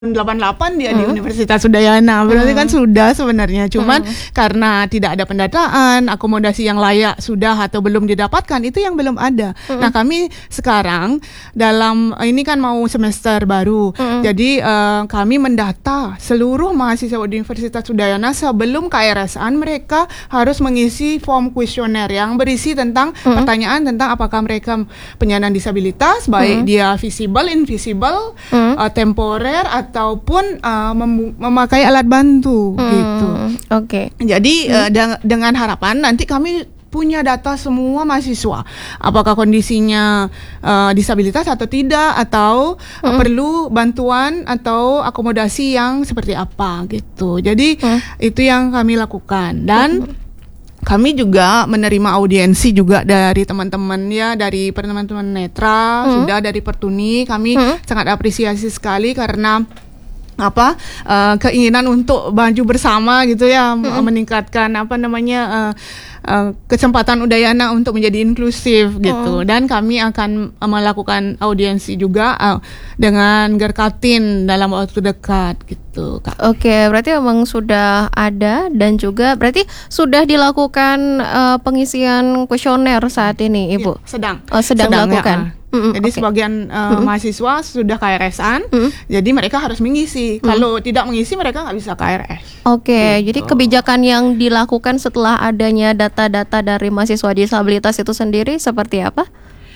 88 dia di Universitas Udayana, berarti kan sudah sebenarnya, cuman karena tidak ada pendataan, akomodasi yang layak sudah atau belum didapatkan, itu yang belum ada. Nah, kami sekarang dalam ini kan mau semester baru, jadi kami mendata seluruh mahasiswa di Universitas Udayana sebelum KRS-an, mereka harus mengisi form kuesioner yang berisi tentang pertanyaan tentang apakah mereka penyandang disabilitas, baik dia visible, invisible, temporer ataupun memakai alat bantu gitu. Oke. Jadi dengan harapan nanti kami punya data semua mahasiswa, apakah kondisinya disabilitas atau tidak, atau perlu bantuan atau akomodasi yang seperti apa gitu. Jadi itu yang kami lakukan, dan kami juga menerima audiensi juga dari teman-teman ya, dari teman-teman netra, sudah dari Pertuni. Kami sangat apresiasi sekali karena keinginan untuk maju bersama gitu ya, meningkatkan kesempatan Udayana untuk menjadi inklusif gitu. Dan kami akan melakukan audiensi juga dengan Gerkatin dalam waktu dekat gitu, Kak. Oke, berarti memang sudah ada dan juga berarti sudah dilakukan pengisian kuesioner saat ini, Ibu? Ya, sedang dilakukan. Ya. Jadi sebagian mahasiswa sudah KRS-an, jadi mereka harus mengisi. Kalau tidak mengisi, mereka nggak bisa KRS. Oke, jadi kebijakan yang dilakukan setelah adanya data-data dari mahasiswa disabilitas itu sendiri seperti apa?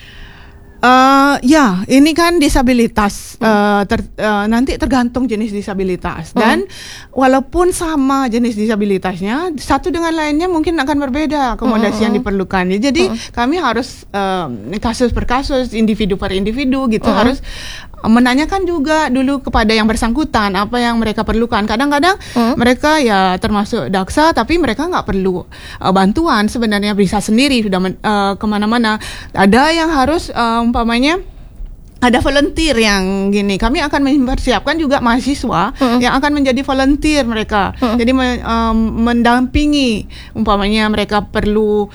Ya, ini kan disabilitas, nanti tergantung jenis disabilitas, dan walaupun sama jenis disabilitasnya, satu dengan lainnya mungkin akan berbeda akomodasi yang diperlukan. Jadi kami harus kasus per kasus, individu per individu gitu, harus menanyakan juga dulu kepada yang bersangkutan apa yang mereka perlukan. Kadang-kadang mereka ya termasuk daksa, tapi mereka nggak perlu bantuan, sebenarnya bisa sendiri sudah kemana-mana. Ada yang harus umpamanya ada volunteer yang gini. Kami akan mempersiapkan juga mahasiswa yang akan menjadi volunteer mereka. Jadi mendampingi, umpamanya mereka perlu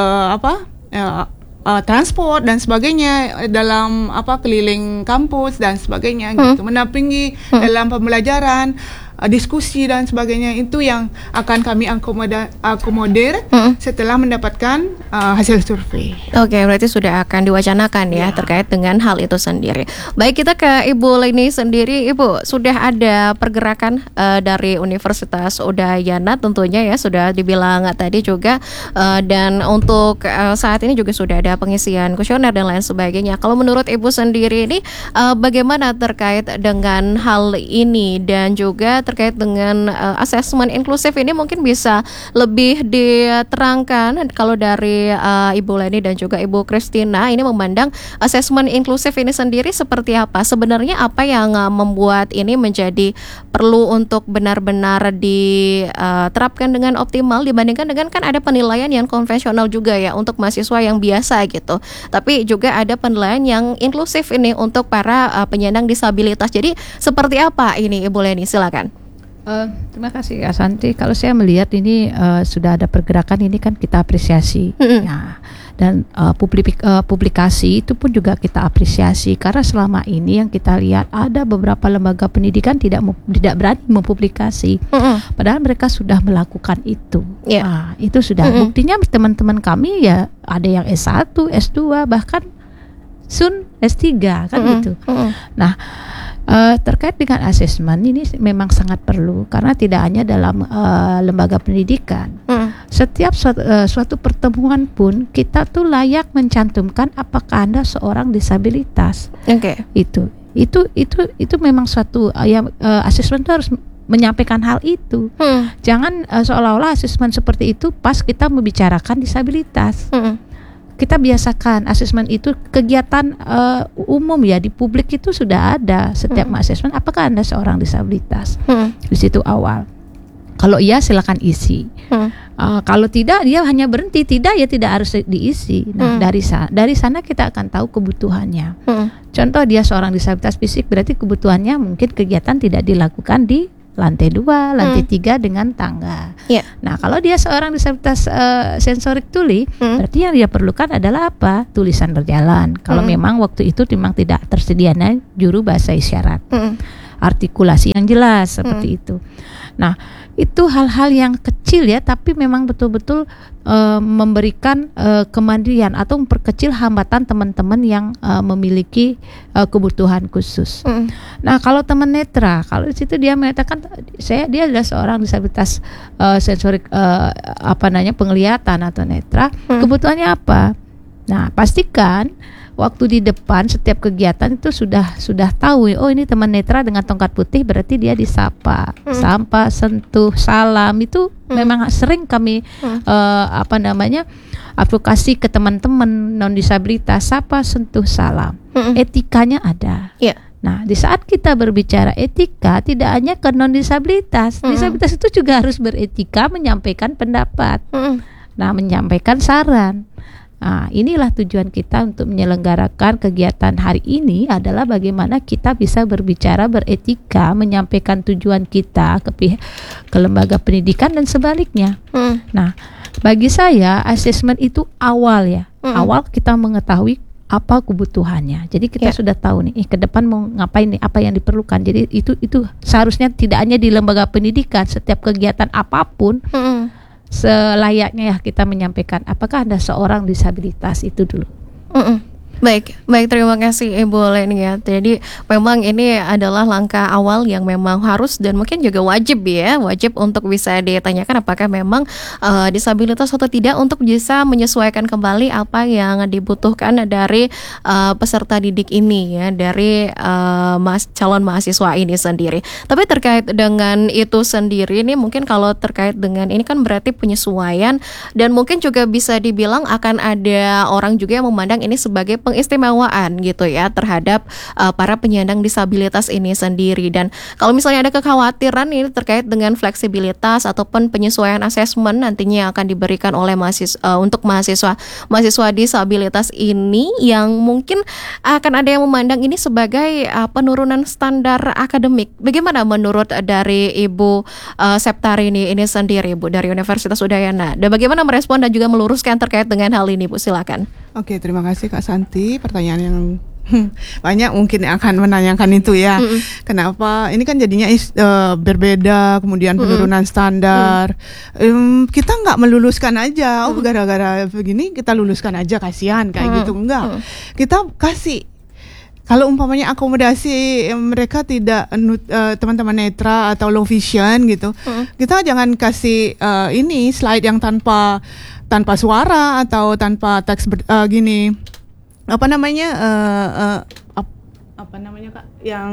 transport dan sebagainya dalam keliling kampus dan sebagainya gitu, mendampingi dalam pembelajaran, diskusi dan sebagainya. Itu yang akan kami akomodir setelah mendapatkan hasil survei. Oke, berarti sudah akan diwacanakan ya terkait dengan hal itu sendiri. Baik, kita ke Ibu Leni sendiri. Ibu, sudah ada pergerakan dari Universitas Udayana tentunya ya, sudah dibilang tadi juga, dan untuk saat ini juga sudah ada pengisian kuesioner dan lain sebagainya. Kalau menurut Ibu sendiri ini bagaimana terkait dengan hal ini, dan juga terkait dengan asesmen inklusif ini mungkin bisa lebih diterangkan kalau dari Ibu Leni dan juga Ibu Christina ini memandang asesmen inklusif ini sendiri seperti apa? Sebenarnya apa yang membuat ini menjadi perlu untuk benar-benar diterapkan dengan optimal dibandingkan dengan kan ada penilaian yang konvensional juga ya untuk mahasiswa yang biasa gitu. Tapi juga ada penilaian yang inklusif ini untuk para penyandang disabilitas. Jadi seperti apa ini, Ibu Leni? Silakan. Terima kasih Kak Santi. Kalau saya melihat ini sudah ada pergerakan, ini kan kita apresiasi. Ya. Dan publikasi itu pun juga kita apresiasi, karena selama ini yang kita lihat ada beberapa lembaga pendidikan tidak berani mempublikasi, padahal mereka sudah melakukan itu. Itu sudah buktinya teman-teman kami ya, ada yang S1, S2, bahkan soon S3 kan gitu. Nah, terkait dengan asesmen ini memang sangat perlu, karena tidak hanya dalam lembaga pendidikan. Setiap suatu pertemuan pun kita tuh layak mencantumkan apakah Anda seorang disabilitas. Itu memang suatu asesmen itu harus menyampaikan hal itu. Jangan seolah-olah asesmen seperti itu pas kita membicarakan disabilitas. Kita biasakan asesmen itu kegiatan umum ya, di publik itu sudah ada setiap asesmen apakah Anda seorang disabilitas. Di situ awal. Kalau iya silakan isi. Kalau tidak, dia hanya berhenti tidak, ya tidak harus diisi. Nah, dari sana kita akan tahu kebutuhannya. Contoh dia seorang disabilitas fisik, berarti kebutuhannya mungkin kegiatan tidak dilakukan di lantai 2, lantai 3 dengan tangga. Nah, kalau dia seorang disabilitas sensorik tuli, berarti yang dia perlukan adalah apa? Tulisan berjalan. Kalau memang waktu itu memang tidak tersedianya juru bahasa isyarat. artikulasi yang jelas seperti itu. Nah, itu hal-hal yang kecil ya, tapi memang betul-betul memberikan kemandirian atau memperkecil hambatan teman-teman yang memiliki kebutuhan khusus. Nah, kalau teman netra, kalau di situ dia mengatakan dia adalah seorang disabilitas sensorik penglihatan atau netra, kebutuhannya apa? Nah, pastikan waktu di depan setiap kegiatan itu sudah tahu, oh ini teman netra dengan tongkat putih berarti dia disapa, sampai sentuh, salam itu memang sering kami advokasi ke teman-teman non disabilitas, sapa, sentuh, salam. Etikanya ada. Nah, di saat kita berbicara etika, tidak hanya ke non disabilitas, disabilitas itu juga harus beretika menyampaikan pendapat, menyampaikan saran. Nah, inilah tujuan kita untuk menyelenggarakan kegiatan hari ini adalah bagaimana kita bisa berbicara beretika, menyampaikan tujuan kita ke lembaga pendidikan dan sebaliknya. Nah, bagi saya asesmen itu awal ya. Awal kita mengetahui apa kebutuhannya. Jadi kita sudah tahu nih ke depan mau ngapain nih, apa yang diperlukan. Jadi itu seharusnya tidak hanya di lembaga pendidikan, setiap kegiatan apapun selayaknya ya kita menyampaikan apakah ada seorang disabilitas itu dulu. Baik, terima kasih Ibu Leni ya. Jadi memang ini adalah langkah awal yang memang harus dan mungkin juga wajib untuk bisa ditanyakan apakah memang disabilitas atau tidak untuk bisa menyesuaikan kembali apa yang dibutuhkan dari peserta didik ini ya, dari calon mahasiswa ini sendiri. Tapi terkait dengan itu sendiri ini mungkin kalau terkait dengan ini kan berarti penyesuaian dan mungkin juga bisa dibilang akan ada orang juga yang memandang ini sebagai pengistimewaan gitu ya terhadap para penyandang disabilitas ini sendiri. Dan kalau misalnya ada kekhawatiran ini terkait dengan fleksibilitas ataupun penyesuaian asesmen nantinya yang akan diberikan oleh untuk mahasiswa disabilitas ini yang mungkin akan ada yang memandang ini sebagai penurunan standar akademik. Bagaimana menurut dari Ibu Septarini ini sendiri, Bu, dari Universitas Udayana? Dan bagaimana merespon dan juga meluruskan terkait dengan hal ini, Bu? Silakan. Oke, terima kasih Kak Santi. Pertanyaan yang banyak mungkin akan menanyakan itu ya. Kenapa ini kan jadinya berbeda, kemudian penurunan standar. Kita nggak meluluskan aja, gara-gara begini kita luluskan aja, kasihan kayak gitu. Enggak. Kita kasih, kalau umpamanya akomodasi mereka tidak teman-teman netra atau low vision gitu, kita jangan kasih ini slide yang tanpa suara atau tanpa teks gini, apa namanya Kak, yang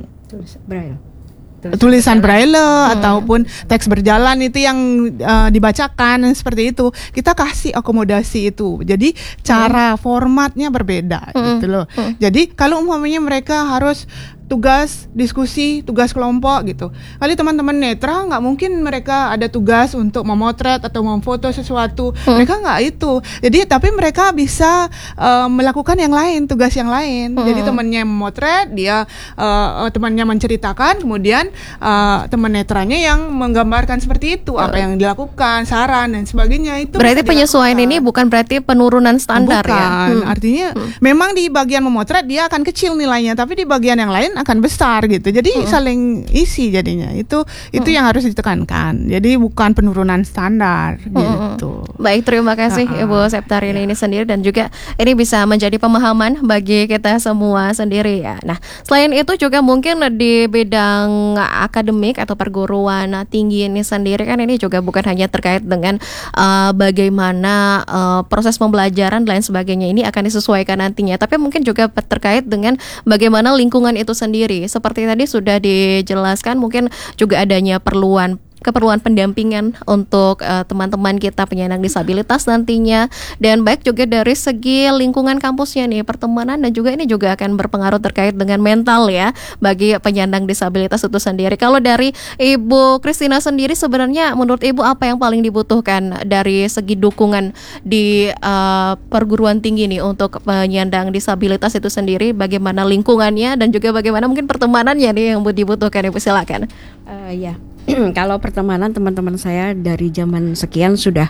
tulisan braille ataupun teks berjalan itu yang dibacakan seperti itu. Kita kasih akomodasi itu. Jadi cara formatnya berbeda gitu loh. Jadi kalau umpamanya mereka harus tugas diskusi, tugas kelompok gitu. Kali teman-teman netra nggak mungkin mereka ada tugas untuk memotret atau memfoto sesuatu. Mereka nggak itu. Jadi tapi mereka bisa melakukan yang lain, tugas yang lain. Jadi temannya memotret, dia temannya menceritakan, kemudian teman netranya yang menggambarkan seperti itu, apa yang dilakukan, saran dan sebagainya. Itu berarti penyesuaian ini bukan berarti penurunan standar. Bukan. Artinya memang di bagian memotret dia akan kecil nilainya, tapi di bagian yang lain akan besar gitu. Jadi saling isi jadinya. Itu yang harus ditekankan. Jadi bukan penurunan standar gitu. Baik, terima kasih Ibu Septarini ini sendiri dan juga ini bisa menjadi pemahaman bagi kita semua sendiri ya. Nah, selain itu juga mungkin di bidang akademik atau perguruan tinggi ini sendiri kan ini juga bukan hanya terkait dengan bagaimana proses pembelajaran dan lain sebagainya ini akan disesuaikan nantinya, tapi mungkin juga terkait dengan bagaimana lingkungan itu sendiri. Seperti tadi sudah dijelaskan, mungkin juga adanya keperluan pendampingan untuk teman-teman kita penyandang disabilitas nantinya, dan baik juga dari segi lingkungan kampusnya nih, pertemanan, dan juga ini juga akan berpengaruh terkait dengan mental ya bagi penyandang disabilitas itu sendiri. Kalau dari Ibu Christina sendiri, sebenarnya menurut Ibu apa yang paling dibutuhkan dari segi dukungan di perguruan tinggi nih untuk penyandang disabilitas itu sendiri? Bagaimana lingkungannya dan juga bagaimana mungkin pertemanannya nih yang dibutuhkan? Ibu silakan. Ya. Kalau pertemanan, teman-teman saya dari zaman sekian sudah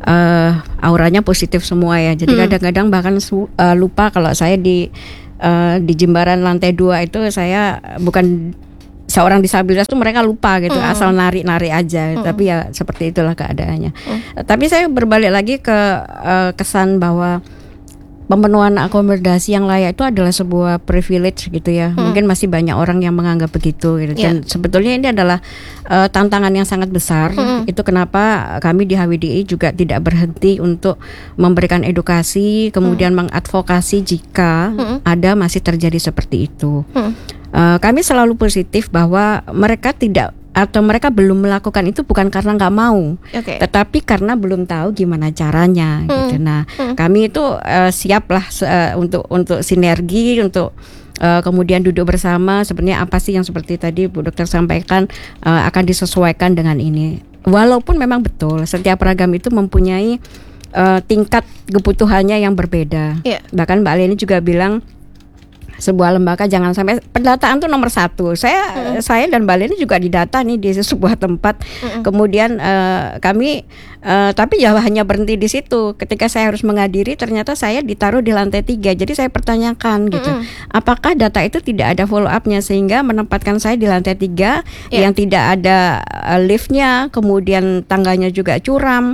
auranya positif semua ya. Jadi kadang-kadang bahkan lupa kalau saya di Jimbaran lantai 2 itu saya bukan seorang disabilitas tuh mereka lupa gitu, asal nari-nari aja. Tapi ya seperti itulah keadaannya. Tapi saya berbalik lagi ke kesan bahwa pemenuhan akomodasi yang layak itu adalah sebuah privilege gitu ya. Mungkin masih banyak orang yang menganggap begitu gitu. Dan sebetulnya ini adalah tantangan yang sangat besar. Itu kenapa kami di HWDI juga tidak berhenti untuk memberikan edukasi, kemudian mengadvokasi jika ada masih terjadi seperti itu. Kami selalu positif bahwa mereka tidak atau mereka belum melakukan itu bukan karena nggak mau, tetapi karena belum tahu gimana caranya gitu. Nah, kami itu siaplah untuk sinergi, untuk kemudian duduk bersama. Sebenarnya apa sih yang seperti tadi Bu Dokter sampaikan akan disesuaikan dengan ini. Walaupun memang betul setiap ragam itu mempunyai tingkat kebutuhannya yang berbeda. Bahkan Mbak Leni juga bilang sebuah lembaga jangan sampai pendataan itu nomor satu. Saya dan Mbak Leni juga didata nih di sebuah tempat. Kemudian kami tapi ya hanya berhenti di situ. Ketika saya harus menghadiri ternyata saya ditaruh di lantai 3. Jadi saya pertanyakan gitu, apakah data itu tidak ada follow up-nya sehingga menempatkan saya di lantai 3 yang tidak ada liftnya, kemudian tangganya juga curam,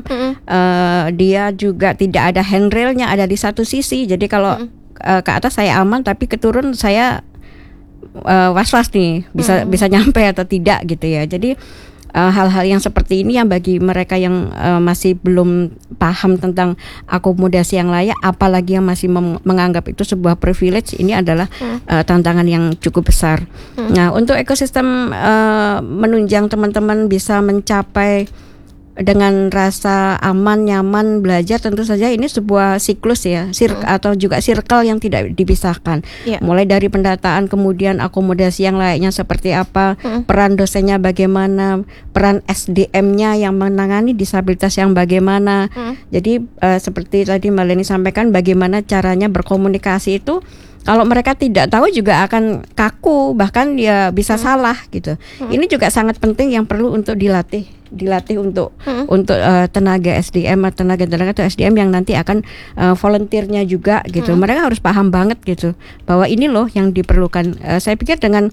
dia juga tidak ada handrailnya, ada di satu sisi. Jadi kalau ke atas saya aman, tapi keturun saya was-was nih bisa nyampe atau tidak gitu ya. Jadi hal-hal yang seperti ini yang bagi mereka yang masih belum paham tentang akomodasi yang layak, apalagi yang masih menganggap itu sebuah privilege, ini adalah tantangan yang cukup besar. Nah, untuk ekosistem menunjang teman-teman bisa mencapai dengan rasa aman, nyaman belajar, tentu saja ini sebuah siklus ya, atau juga circle yang tidak dipisahkan. Mulai dari pendataan, kemudian akomodasi yang layaknya seperti apa, peran dosennya bagaimana, peran SDM-nya yang menangani disabilitas yang bagaimana. Jadi seperti tadi Mbak Leni sampaikan, bagaimana caranya berkomunikasi itu. Kalau mereka tidak tahu juga akan kaku, bahkan dia bisa salah gitu. Ini juga sangat penting yang perlu untuk dilatih untuk tenaga SDM atau tenaga atau SDM yang nanti akan volunteernya juga gitu. Mereka harus paham banget gitu bahwa ini loh yang diperlukan. Saya pikir dengan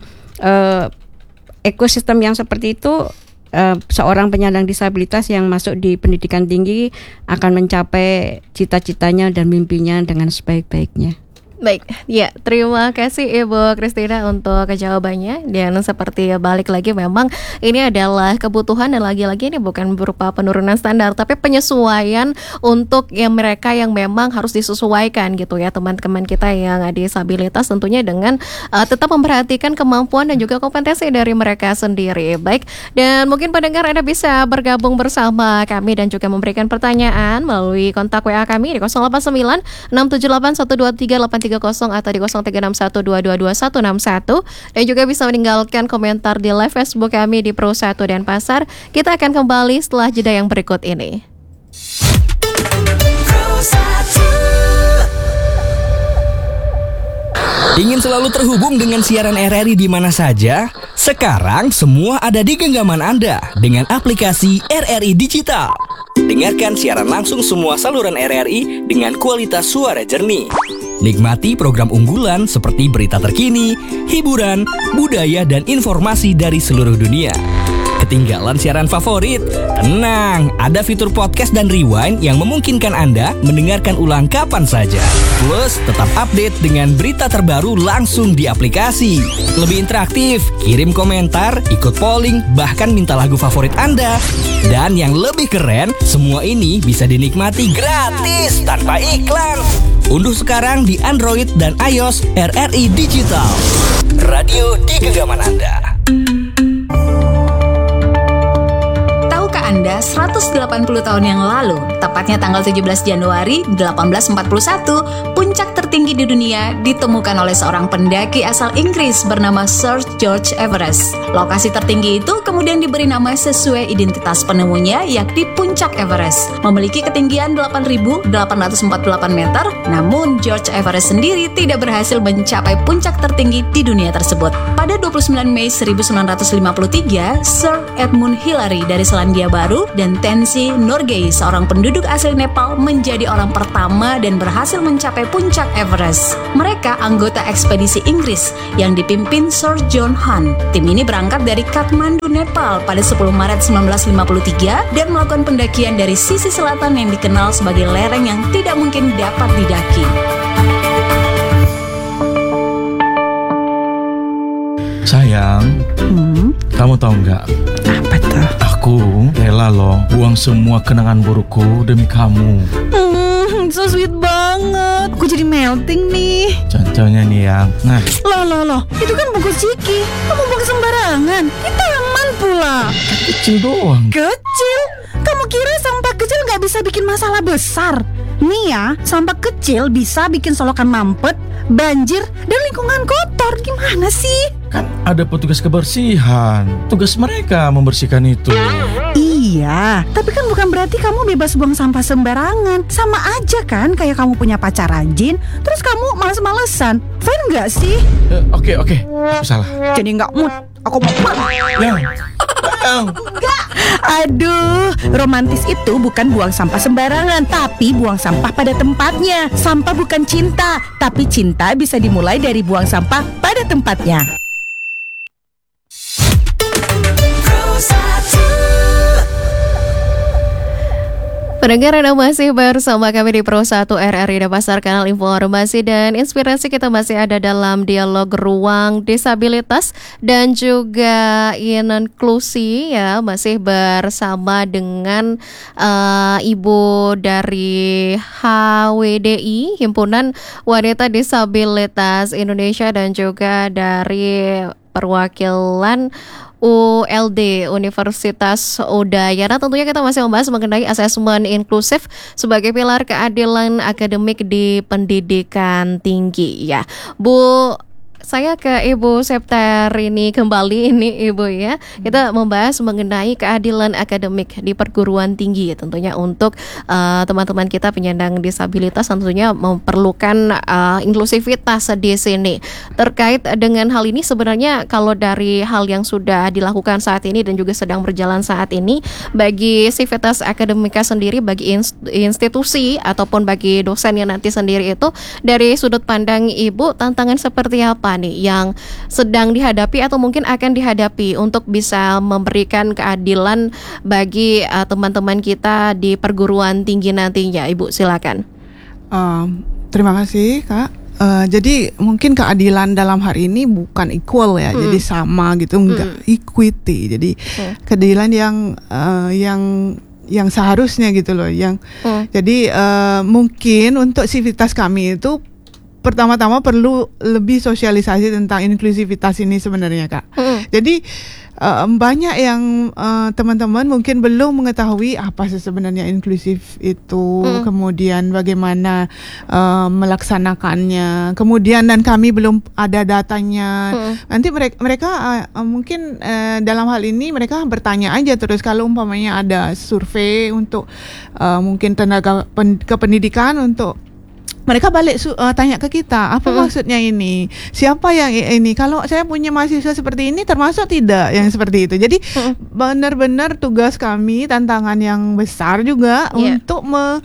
ekosistem yang seperti itu, seorang penyandang disabilitas yang masuk di pendidikan tinggi akan mencapai cita-citanya dan mimpinya dengan sebaik-baiknya. Baik, ya terima kasih Ibu Christina untuk jawabannya. Dan seperti balik lagi, memang ini adalah kebutuhan dan lagi-lagi ini bukan berupa penurunan standar, tapi penyesuaian untuk yang mereka yang memang harus disesuaikan gitu ya, teman-teman kita yang disabilitas tentunya dengan tetap memperhatikan kemampuan dan juga kompetensi dari mereka sendiri. Baik, dan mungkin pendengar Anda bisa bergabung bersama kami dan juga memberikan pertanyaan melalui kontak WA kami di 089 678 123 830 atau di 0361222161, dan juga bisa meninggalkan komentar di live Facebook kami di Pro 1 Denpasar. Kita akan kembali setelah jeda yang berikut ini. Ingin selalu terhubung dengan siaran RRI di mana saja? Sekarang semua ada di genggaman Anda dengan aplikasi RRI Digital. Dengarkan siaran langsung semua saluran RRI dengan kualitas suara jernih. Nikmati program unggulan seperti berita terkini, hiburan, budaya, dan informasi dari seluruh dunia. Ketinggalan siaran favorit? Tenang, ada fitur podcast dan rewind yang memungkinkan Anda mendengarkan ulang kapan saja. Plus, tetap update dengan berita terbaru langsung di aplikasi. Lebih interaktif, kirim komentar, ikut polling, bahkan minta lagu favorit Anda. Dan yang lebih keren, semua ini bisa dinikmati gratis tanpa iklan. Unduh sekarang di Android dan iOS RRI Digital. Radio di genggaman Anda. Anda 180 tahun yang lalu, tepatnya tanggal 17 Januari 1841, puncak tertinggi di dunia ditemukan oleh seorang pendaki asal Inggris bernama Sir George Everest. Lokasi tertinggi itu kemudian diberi nama sesuai identitas penemunya, yakni Puncak Everest. Memiliki ketinggian 8.848 meter, namun George Everest sendiri tidak berhasil mencapai puncak tertinggi di dunia tersebut. Pada 29 Mei 1953, Sir Edmund Hillary dari Selandia Baru dan Tenzing Norgay, seorang penduduk asli Nepal, menjadi orang pertama dan berhasil mencapai puncak Everest. Mereka anggota ekspedisi Inggris yang dipimpin Sir John John Hunt. Tim ini berangkat dari Kathmandu, Nepal pada 10 Maret 1953 dan melakukan pendakian dari sisi selatan yang dikenal sebagai lereng yang tidak mungkin dapat didaki. Sayang, kamu tahu nggak? Apa tuh? Aku rela loh buang semua kenangan burukku demi kamu. So sweet banget. Aku jadi melting nih. Contohnya nih yang, nah, Loh, itu kan buku Ciki. Kamu buang sembarangan. Kita aman pula. kecil doang. Kecil? Kamu kira sampah kecil nggak bisa bikin masalah besar? Nih ya, sampah kecil bisa bikin solokan mampet, banjir, dan lingkungan kotor. Gimana sih? Kan ada petugas kebersihan. Tugas mereka membersihkan itu. Iya, tapi kan bukan berarti kamu bebas buang sampah sembarangan. Sama aja kan kayak kamu punya pacar rajin, terus kamu males-malesan. Fine nggak sih? Oke, aku salah. Jadi nggak mood. Aku mau Yang. Aduh, romantis itu bukan buang sampah sembarangan, tapi buang sampah pada tempatnya. Sampah bukan cinta, tapi cinta bisa dimulai dari buang sampah pada tempatnya. Pendengar, Anda masih bersama kami di Pro 1 RRI Denpasar, kanal informasi dan inspirasi. Kita masih ada dalam dialog ruang disabilitas dan juga inklusi ya, masih bersama dengan Ibu dari HWDI, Himpunan Wanita Disabilitas Indonesia, dan juga dari perwakilan ULD Universitas Udayana. Tentunya kita masih membahas mengenai asesmen inklusif sebagai pilar keadilan akademik di pendidikan tinggi ya. Bu, saya ke Ibu Septarini kembali ini Ibu ya. Kita membahas mengenai keadilan akademik di perguruan tinggi ya, tentunya untuk teman-teman kita penyandang disabilitas tentunya memerlukan inklusivitas di sini. Terkait dengan hal ini, sebenarnya kalau dari hal yang sudah dilakukan saat ini dan juga sedang berjalan saat ini, bagi sivitas akademika sendiri, bagi institusi ataupun bagi dosen yang nanti sendiri itu, dari sudut pandang Ibu, tantangan seperti apa nih yang sedang dihadapi atau mungkin akan dihadapi untuk bisa memberikan keadilan bagi teman-teman kita di perguruan tinggi nantinya? Ibu silakan. Terima kasih Kak. Jadi mungkin keadilan dalam hari ini bukan equal ya, jadi sama gitu, enggak equity. Jadi keadilan yang seharusnya gitu loh, yang jadi mungkin untuk sivitas kami itu pertama-tama perlu lebih sosialisasi tentang inklusivitas ini sebenarnya Kak. Jadi banyak yang teman-teman mungkin belum mengetahui apa sih sebenarnya inklusif itu, kemudian bagaimana melaksanakannya, kemudian dan kami belum ada datanya. Nanti mereka mungkin dalam hal ini mereka bertanya aja terus kalau umpamanya ada survei untuk mungkin tenaga kependidikan untuk mereka balik tanya ke kita, apa maksudnya ini? Siapa yang ini? Kalau saya punya mahasiswa seperti ini termasuk tidak yang seperti itu. Jadi benar-benar tugas kami, tantangan yang besar juga untuk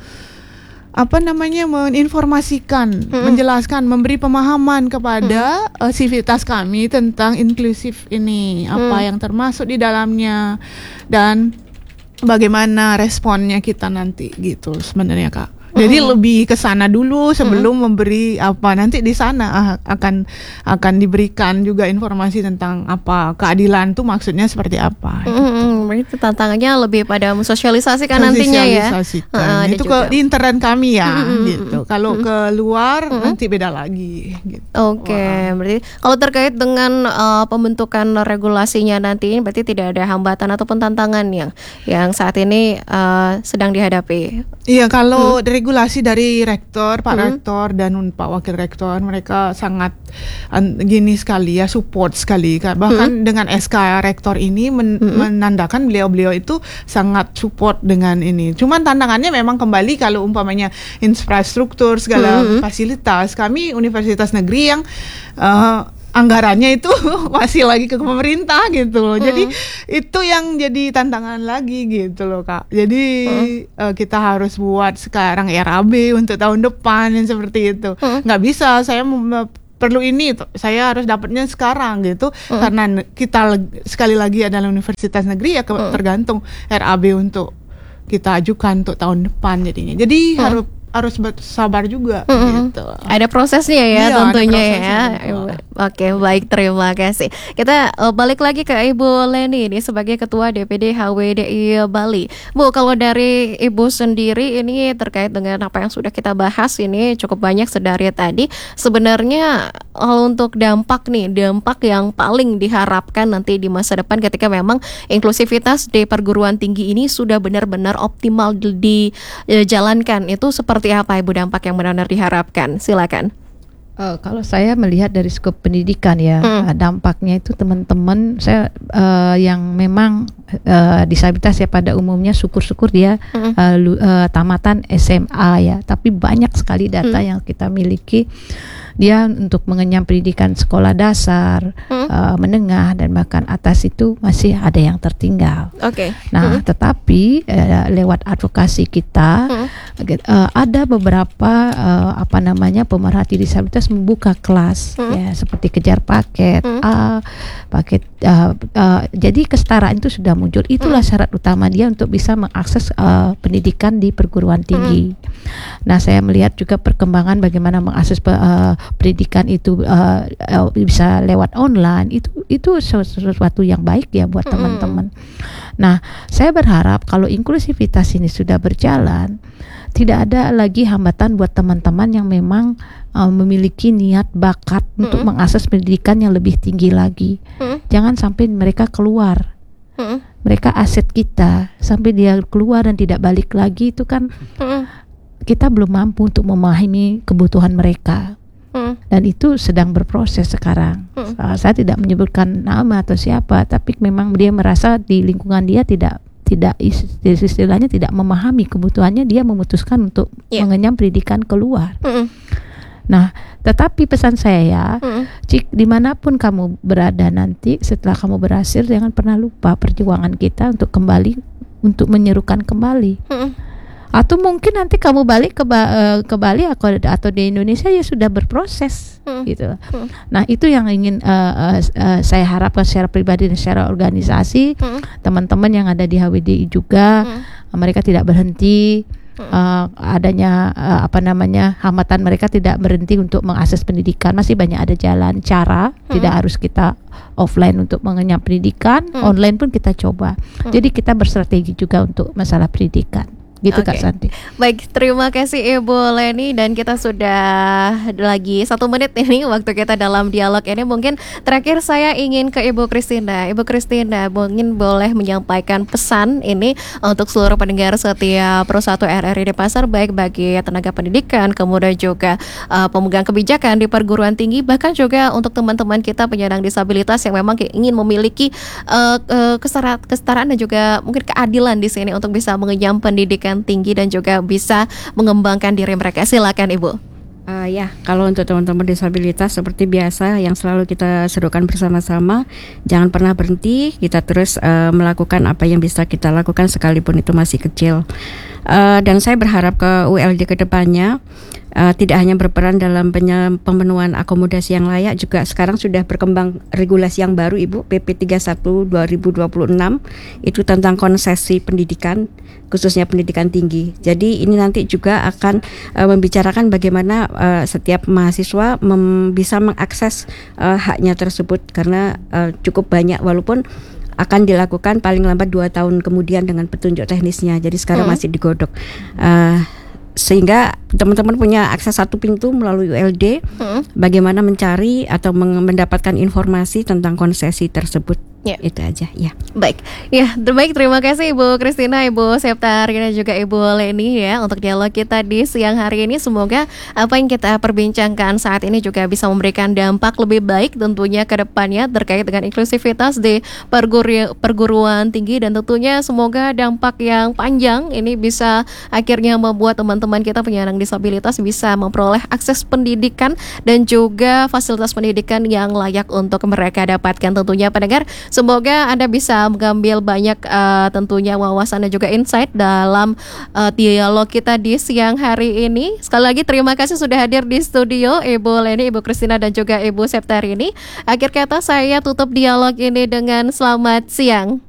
menginformasikan, menjelaskan, memberi pemahaman kepada sivitas kami tentang inklusif ini, apa yang termasuk di dalamnya dan bagaimana responnya kita nanti gitu sebenarnya Kak. Jadi lebih ke sana dulu sebelum memberi apa, nanti di sana akan diberikan juga informasi tentang apa keadilan itu maksudnya seperti apa. Itu tantangannya lebih pada mensosialisasikan nantinya ya. Itu di internet kami ya gitu. Kalau ke luar nanti beda lagi gitu. Oke, berarti kalau terkait dengan pembentukan regulasinya nanti berarti tidak ada hambatan ataupun tantangan yang saat ini sedang dihadapi. Iya, kalau regulasi dari rektor, Pak Rektor dan Pak Wakil Rektor, mereka sangat gini sekali ya, support sekali. Bahkan dengan SK Rektor ini menandakan beliau-beliau itu sangat support dengan ini. Cuman tantangannya memang kembali kalau umpamanya infrastruktur segala fasilitas, kami universitas negeri yang anggarannya itu masih lagi ke pemerintah gitu loh. Jadi itu yang jadi tantangan lagi gitu loh Kak. Jadi kita harus buat sekarang RAB untuk tahun depan yang seperti itu. Nggak bisa saya perlu ini, saya harus dapatnya sekarang gitu. Karena kita sekali lagi adalah universitas negeri ya, tergantung RAB untuk kita ajukan untuk tahun depan jadinya. Jadi harus bersabar juga gitu. Ada prosesnya ya, iya, tentunya ya. Oke, baik, terima kasih. Kita balik lagi ke Ibu Leni ini sebagai Ketua DPD HWDI Bali. Bu, kalau dari Ibu sendiri ini terkait dengan apa yang sudah kita bahas ini cukup banyak sedari tadi. Sebenarnya untuk dampak yang paling diharapkan nanti di masa depan ketika memang inklusivitas di perguruan tinggi ini sudah benar-benar optimal dijalankan, itu seperti apa Ibu dampak yang benar-benar diharapkan? Silakan. Kalau saya melihat dari skop pendidikan ya, dampaknya itu teman-teman saya yang memang disabilitas ya pada umumnya, syukur-syukur dia tamatan SMA ya, tapi banyak sekali data yang kita miliki. Dia untuk mengenyam pendidikan sekolah dasar, menengah dan bahkan atas itu masih ada yang tertinggal. Nah, tetapi lewat advokasi kita ada beberapa pemerhati disabilitas membuka kelas ya, seperti kejar paket A, paket jadi kesetaraan itu sudah muncul. Itulah syarat utama dia untuk bisa mengakses pendidikan di perguruan tinggi. Nah, saya melihat juga perkembangan bagaimana mengakses pendidikan itu bisa lewat online, itu sesuatu yang baik ya buat teman-teman. Nah, saya berharap kalau inklusivitas ini sudah berjalan, tidak ada lagi hambatan buat teman-teman yang memang memiliki niat bakat untuk mengakses pendidikan yang lebih tinggi lagi. Jangan sampai mereka keluar. Mereka aset kita, sampai dia keluar dan tidak balik lagi, itu kan kita belum mampu untuk memahami kebutuhan mereka. Dan itu sedang berproses sekarang. Saya tidak menyebutkan nama atau siapa, tapi memang dia merasa di lingkungan dia tidak istilahnya tidak memahami kebutuhannya, dia memutuskan untuk mengenyam pendidikan keluar. Nah, tetapi pesan saya dimanapun kamu berada nanti setelah kamu berhasil, jangan pernah lupa perjuangan kita untuk kembali, untuk menyerukan kembali. Atau mungkin nanti kamu balik ke Bali atau di Indonesia ya sudah berproses gitu. Nah, itu yang ingin saya harapkan secara pribadi dan secara organisasi. Teman-teman yang ada di HWDI juga mereka tidak berhenti, adanya hambatan, mereka tidak berhenti untuk mengakses pendidikan. Masih banyak ada jalan cara, tidak harus kita offline untuk mengenyam pendidikan, online pun kita coba. Jadi kita berstrategi juga untuk masalah pendidikan. Gitu Kak Santi. Baik, terima kasih Ibu Leni, dan kita sudah lagi 1 menit ini waktu kita dalam dialog ini. Mungkin terakhir saya ingin ke Ibu Christina. Ibu Christina, mungkin boleh menyampaikan pesan ini untuk seluruh pendengar setiap Pro 1 RRI Denpasar, baik bagi tenaga pendidikan, kemudian juga pemegang kebijakan di perguruan tinggi, bahkan juga untuk teman-teman kita penyandang disabilitas yang memang ingin memiliki kesetaraan dan juga mungkin keadilan di sini untuk bisa mengenyam pendidikan tinggi dan juga bisa mengembangkan diri mereka. Silakan Ibu. Kalau untuk teman-teman disabilitas seperti biasa yang selalu kita serukan bersama-sama, jangan pernah berhenti, kita terus melakukan apa yang bisa kita lakukan sekalipun itu masih kecil. Dan saya berharap ke ULD ke depannya tidak hanya berperan dalam pemenuhan akomodasi yang layak, juga sekarang sudah berkembang regulasi yang baru Ibu, PP 31 2026, itu tentang konsesi pendidikan, khususnya pendidikan tinggi. Jadi ini nanti juga akan membicarakan bagaimana setiap mahasiswa bisa mengakses haknya tersebut, karena cukup banyak, walaupun akan dilakukan paling lambat 2 tahun kemudian dengan petunjuk teknisnya. Jadi sekarang masih digodok. Sehingga teman-teman punya akses satu pintu melalui ULD bagaimana mencari atau mendapatkan informasi tentang konsesi tersebut. Itu aja ya. Baik. Terima kasih Ibu Christina, Ibu Septa dan juga Ibu Leni ya untuk dialog kita di siang hari ini. Semoga apa yang kita perbincangkan saat ini juga bisa memberikan dampak lebih baik tentunya ke depannya terkait dengan inklusivitas di perguruan tinggi, dan tentunya semoga dampak yang panjang ini bisa akhirnya membuat teman-teman kita penyandang disabilitas bisa memperoleh akses pendidikan dan juga fasilitas pendidikan yang layak untuk mereka dapatkan. Tentunya pendengar, semoga Anda bisa mengambil banyak tentunya wawasan dan juga insight dalam dialog kita di siang hari ini. Sekali lagi terima kasih sudah hadir di studio Ibu Leni, Ibu Christina dan juga Ibu Septarini. Akhir kata saya tutup dialog ini dengan selamat siang.